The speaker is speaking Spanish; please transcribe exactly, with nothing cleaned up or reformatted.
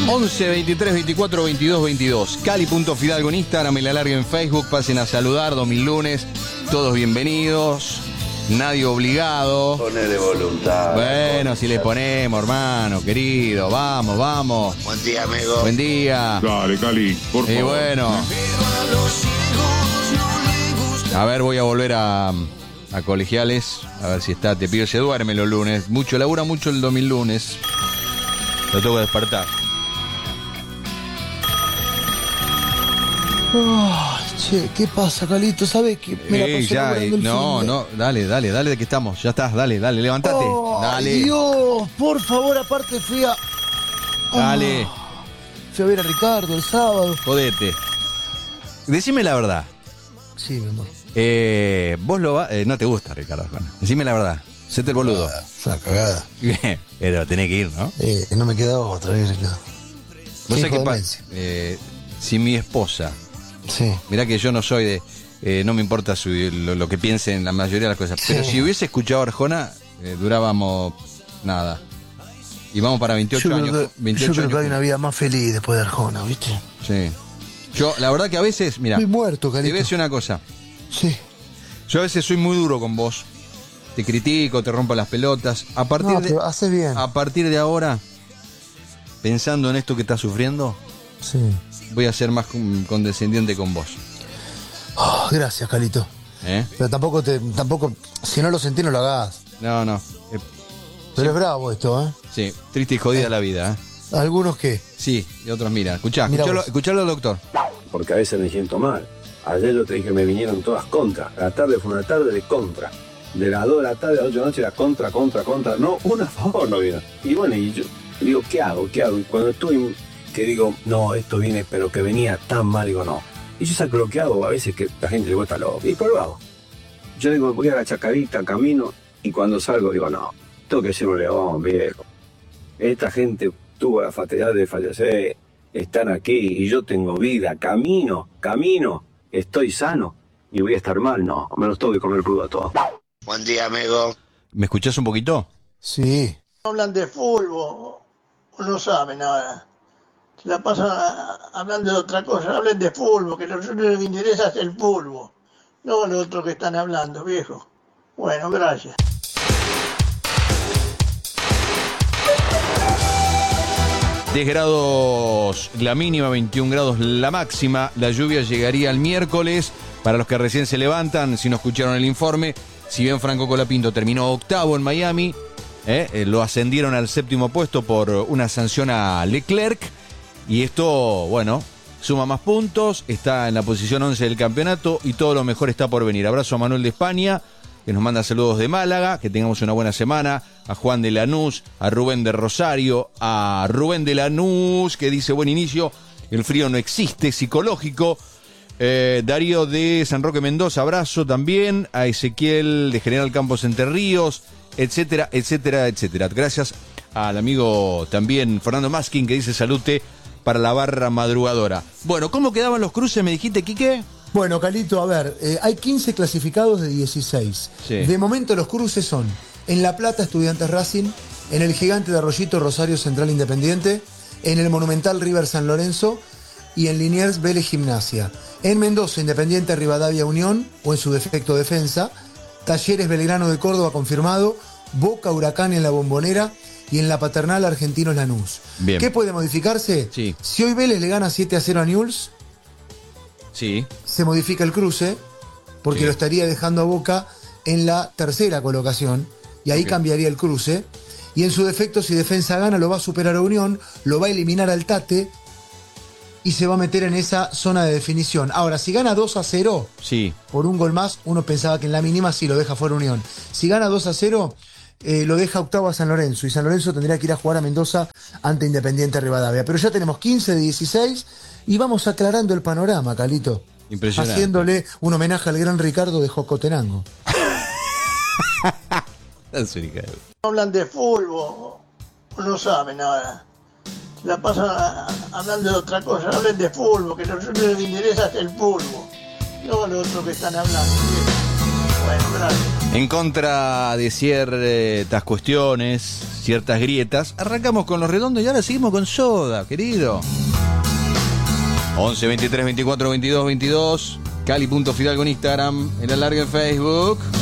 once, veintitrés, veinticuatro, veintidós, veintidós. Cali.fidalgo en Instagram, el alargue en Facebook. Pasen a saludar, dos mil lunes. Todos bienvenidos. Nadie obligado. Ponele voluntad. Bueno, si le ponemos, hermano, querido. Vamos, vamos. Buen día, amigo. Buen día. Dale, Cali, por favor. Y bueno. A ver, voy a volver a, a Colegiales. A ver si está. Te pido, se duerme los lunes. Mucho, labura mucho el dos mil lunes. Lo tengo que despertar. Oh, che, ¿qué pasa, Calito? ¿Sabes qué? Me la Eh, pasé ya, laburando el no, fin de- no, dale, dale, dale de que estamos. Ya estás, dale, dale, levantate. Oh, dale. Dios, por favor, aparte fui a... Dale. Oh, fui a ver a Ricardo el sábado. Jodete. Decime la verdad. Sí, mi amor. Eh, vos lo va, eh, no te gusta, Ricardo Arjona. Decime la verdad. Sete el boludo. Es una cagada. Pero tenés que ir, ¿no? Eh, no me queda otra vez, Ricardo. Vos Qué sabés que pa- demencia. eh, si mi esposa, Sí. mirá que yo no soy de, eh, no me importa su- lo, lo que piensen la mayoría de las cosas, pero Sí. si hubiese escuchado a Arjona, eh, durábamos nada. Y vamos para veintiocho Yo años. creo que, veintiocho yo creo que años hay una vida más feliz después de Arjona, ¿viste? Sí. Yo, la verdad que a veces, mira, Estoy muerto, te voy a Calito. decir una cosa. Sí. Yo a veces soy muy duro con vos. Te critico, te rompo las pelotas. A partir No, de, pero haces bien. a partir de ahora, pensando en esto que estás sufriendo, Sí. voy a ser más con- condescendiente con vos. Oh, gracias, Calito. ¿Eh? Pero tampoco te, tampoco, si no lo sentís, no lo hagas. No, no. Eh, Pero es bravo esto, ¿eh? sí, triste y jodida la vida, ¿eh? Algunos que. Sí, y otros mira. Escuchá, Mirá escuchalo, vos. escuchalo, doctor. Porque a veces me siento mal. Ayer yo te dije que me vinieron todas contra. La tarde fue una tarde de contra. De las dos de la tarde a las ocho de la noche era contra, contra, contra. No, una a favor no vino. Y bueno, y yo digo, ¿qué hago? ¿Qué hago? Y cuando estoy, que digo, no, esto viene, pero que venía tan mal, digo, no. Y yo saco lo que hago, a veces que la gente le gusta lo y pero lo hago. Yo digo, voy a la chacarita, camino, y cuando salgo digo, no, tengo que ser un león, viejo. Esta gente tuvo la fatalidad de fallecer, están aquí, y yo tengo vida, camino, camino, estoy sano, y voy a estar mal, no, me los tengo que comer crudo a todos. Buen día, amigo. ¿Me escuchás un poquito? Sí. Hablan de fútbol, o no saben nada. Se la pasan a- hablando de otra cosa. Hablen de fútbol, que lo único que interesa es el fútbol. No lo otro que están hablando, viejo. Bueno, gracias. diez grados la mínima, veintiún grados la máxima. La lluvia llegaría el miércoles. Para los que recién se levantan, si no escucharon el informe, si bien Franco Colapinto terminó octavo en Miami, eh, eh, lo ascendieron al séptimo puesto por una sanción a Leclerc. Y esto, bueno, suma más puntos, está en la posición once del campeonato y todo lo mejor está por venir. Abrazo a Manuel de España, que nos manda saludos de Málaga, que tengamos una buena semana, a Juan de Lanús, a Rubén de Rosario, a Rubén de Lanús, que dice buen inicio, el frío no existe, psicológico. Eh, Darío de San Roque Mendoza, abrazo también, a Ezequiel de General Campos Entre Ríos, etcétera, etcétera, etcétera. Gracias al amigo también Fernando Maskin, que dice salute para la barra madrugadora. Bueno, ¿cómo quedaban los cruces, me dijiste, Quique? Bueno, Calito, a ver, eh, hay quince clasificados de dieciséis. Sí. De momento los cruces son en La Plata, Estudiantes Racing, en el Gigante de Arroyito, Rosario Central Independiente, en el Monumental River San Lorenzo y en Liniers Vélez Gimnasia. En Mendoza, Independiente Rivadavia Unión, o en su defecto Defensa, Talleres Belgrano de Córdoba confirmado, Boca Huracán en la Bombonera y en la Paternal Argentinos Lanús. Bien. ¿Qué puede modificarse? Sí. Si hoy Vélez le gana siete a cero a Newell's, Sí. se modifica el cruce, porque Sí. lo estaría dejando a Boca en la tercera colocación, y ahí Ok. cambiaría el cruce. Y en su defecto, si Defensa gana, lo va a superar a Unión, lo va a eliminar al Tate y se va a meter en esa zona de definición. Ahora, si gana dos a cero, Sí. por un gol más, uno pensaba que en la mínima sí lo deja fuera Unión. Si gana dos a cero, eh, lo deja octavo a San Lorenzo, y San Lorenzo tendría que ir a jugar a Mendoza ante Independiente Rivadavia. Pero ya tenemos quince de dieciséis y vamos aclarando el panorama, Calito. Impresionante. Haciéndole un homenaje al gran Ricardo de Jocotenango. Hablan de fútbol, o no saben nada. Se la pasan a- hablando de otra cosa. Hablen de fútbol, que lo único que interesa es el fútbol. No lo otro que están hablando, viejo. Bueno, gracias. En contra de ciertas cuestiones, ciertas grietas, arrancamos con Los Redondos y ahora seguimos con Soda, querido. once, veintitrés, veinticuatro, veintidós, veintidós. Cali punto Fidalgo en Instagram, El Alargue en Facebook.